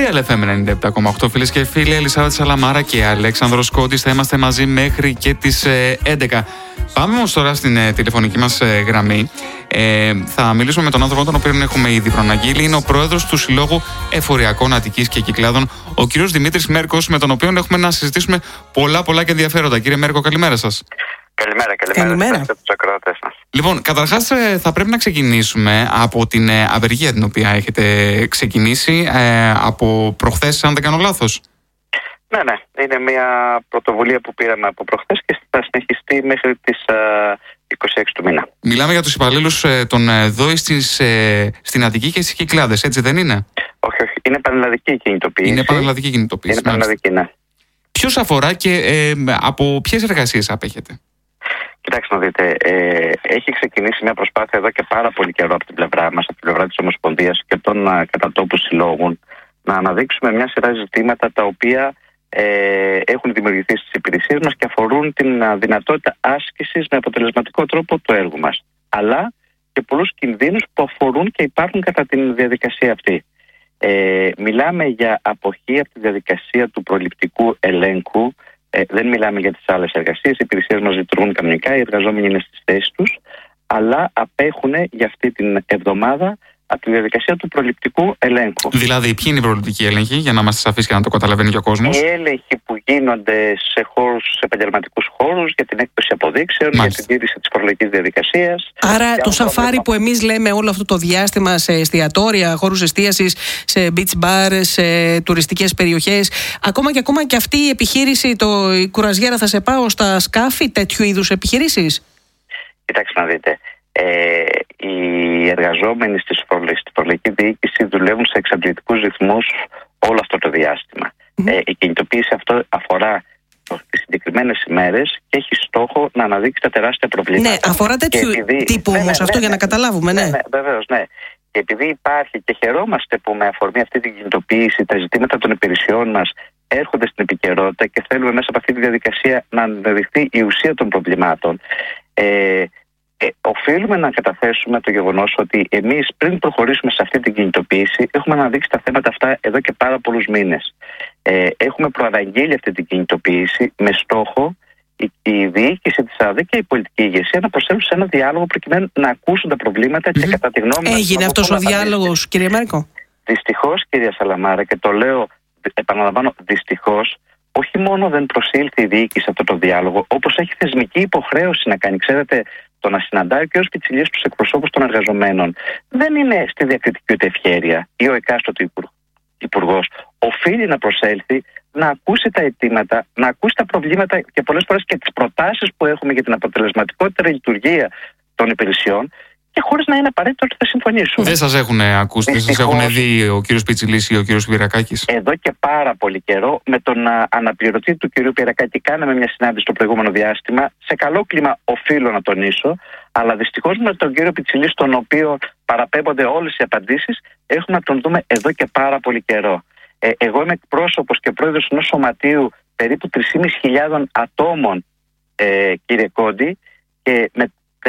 Real FM 97,8, φίλες και φίλοι, Ελισάβετ Σαλαμάρα και Αλέξανδρος Κόντης, θα είμαστε μαζί μέχρι και τις 11. Πάμε όμως τώρα στην τηλεφωνική μας γραμμή. Θα μιλήσουμε με τον άνθρωπο τον οποίο έχουμε ήδη προαναγγείλει. Είναι ο πρόεδρος του Συλλόγου Εφοριακών Αττικής και Κυκλάδων, ο κύριος Δημήτρης Μέρκος, με τον οποίο έχουμε να συζητήσουμε πολλά και ενδιαφέροντα. Κύριε Μέρκο, καλημέρα σας. Καλημέρα. Λοιπόν, καταρχάς θα πρέπει να ξεκινήσουμε από την απεργία την οποία έχετε ξεκινήσει από προχθές, αν δεν κάνω λάθος. Ναι. Είναι μια πρωτοβουλία που πήραμε από προχθές και θα συνεχιστεί μέχρι τις 26 του μήνα. Μιλάμε για τους υπαλλήλους των ΔΟΗ στην Αττική και στις Κυκλάδες, έτσι δεν είναι? Όχι. Είναι πανελλαδική κινητοποίηση. Είναι πανελλαδική κινητοποίηση. Είναι πανελλαδική, ναι. Ποιος αφορά και από ποιες εργασίες απέχετε? Κοιτάξτε να δείτε, έχει ξεκινήσει μια προσπάθεια εδώ και πάρα πολύ καιρό από την πλευρά μας, από την πλευρά της Ομοσπονδίας και των κατατόπου συλλόγων, να αναδείξουμε μια σειρά ζητήματα τα οποία έχουν δημιουργηθεί στις υπηρεσίες μας και αφορούν την δυνατότητα άσκησης με αποτελεσματικό τρόπο του έργου μας. Αλλά και πολλούς κινδύνους που αφορούν και υπάρχουν κατά τη διαδικασία αυτή. Μιλάμε για αποχή από τη διαδικασία του προληπτικού ελέγχου. Δεν μιλάμε για τις άλλες εργασίες. Οι υπηρεσίες μας λειτουργούν κανονικά, οι εργαζόμενοι είναι στις θέσεις τους, αλλά απέχουν για αυτή την εβδομάδα από τη διαδικασία του προληπτικού ελέγχου. Δηλαδή, ποιοι είναι οι προληπτικοί έλεγχοι, για να είμαστε σαφείς και να το καταλαβαίνει και ο κόσμος? Οι έλεγχοι που γίνονται σε επαγγελματικούς χώρους για την έκδοση αποδείξεων, για την τήρηση της φορολογικής διαδικασίας. Άρα, το σαφάρι που εμείς λέμε όλο αυτό το διάστημα σε εστιατόρια, χώρους εστίασης, σε beach bar, σε τουριστικές περιοχές, ακόμα και αυτή η επιχείρηση, η κουραζιέρα θα σε πάω στα σκάφη, τέτοιου είδους επιχειρήσεις? Κοιτάξτε να δείτε. Οι εργαζόμενοι στη φορολογική διοίκηση δουλεύουν σε εξαντλητικούς ρυθμούς όλο αυτό το διάστημα. Η κινητοποίηση αυτό αφορά τις συγκεκριμένες ημέρες και έχει στόχο να αναδείξει τα τεράστια προβλήματα. Ναι, αφορά τέτοιου τύπου όμως αυτό για να καταλάβουμε, ναι. Βεβαίως, ναι. Και επειδή υπάρχει και χαιρόμαστε που με αφορμή αυτή την κινητοποίηση τα ζητήματα των υπηρεσιών μας έρχονται στην επικαιρότητα και θέλουμε μέσα από αυτή τη διαδικασία να αναδειχθεί η ουσία των προβλημάτων, οφείλουμε να καταθέσουμε το γεγονός ότι εμείς πριν προχωρήσουμε σε αυτή την κινητοποίηση έχουμε αναδείξει τα θέματα αυτά εδώ και πάρα πολλούς μήνες. Έχουμε προαναγγείλει αυτή την κινητοποίηση με στόχο η διοίκηση της ΑΔΕ και η πολιτική ηγεσία να προσέλθουν σε ένα διάλογο προκειμένου να ακούσουν τα προβλήματα και κατά τη γνώμη μας. Έγινε αυτός ο διάλογος, κύριε Μέρκο? Δυστυχώς, κυρία Σαλαμάρα, και το λέω, επαναλαμβάνω, δυστυχώς, όχι μόνο δεν προσήλθε η διοίκηση σε αυτό το διάλογο, όπως έχει θεσμική υποχρέωση να κάνει. Ξέρετε, το να συναντάει ο κ. Πιτσιλής τους εκπροσώπους των εργαζομένων δεν είναι στη διακριτική ούτε ευχέρεια, ή ο εκάστοτε υπουργός οφείλει να προσέλθει, να ακούσει τα αιτήματα, να ακούσει τα προβλήματα και πολλές φορές και τις προτάσεις που έχουμε για την αποτελεσματικότερη λειτουργία των υπηρεσιών, και χωρίς να είναι απαραίτητο ότι θα συμφωνήσουμε. Δεν σας έχουν ακούσει, δεν σας έχουν δει ο κύριος Πιτσιλής ή ο κύριος Πυρακάκης? Εδώ και πάρα πολύ καιρό με τον αναπληρωτή του κυρίου Πυρακάκη κάναμε μια συνάντηση το προηγούμενο διάστημα. Σε καλό κλίμα, οφείλω να τονίσω, αλλά δυστυχώς με τον κύριο Πιτσιλή, στον οποίο παραπέμπονται όλες οι απαντήσεις, έχουμε να τον δούμε εδώ και πάρα πολύ καιρό. Εγώ είμαι εκπρόσωπος και πρόεδρος ενός σωματείου περίπου 3.500 ατόμων, κύριε Κόντι, και